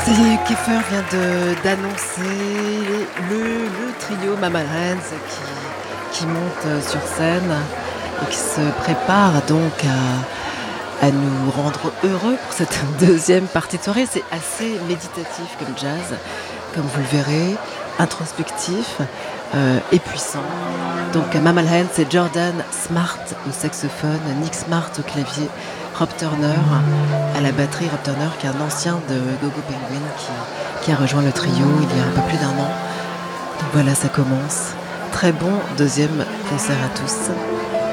Ça y est, Kiefer vient d'annoncer le trio Mama Hands qui monte sur scène et qui se prépare donc à nous rendre heureux pour cette deuxième partie de soirée. C'est assez méditatif comme jazz, comme vous le verrez, introspectif et puissant. Donc Mama Hands, c'est Jordan Smart au saxophone, Nick Smart au clavier, Rob Turner à la batterie. Rob Turner qui est un ancien de Gogo Penguin qui a rejoint le trio il y a un peu plus d'1 an. Donc voilà, ça commence. Très bon deuxième concert à tous.